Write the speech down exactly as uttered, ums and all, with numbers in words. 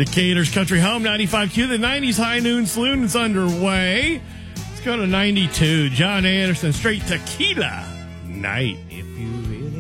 Decatur's Country Home, ninety-five Q. The nineties High Noon Saloon is underway. Let's go to ninety-two. John Anderson, Straight Tequila Night. If you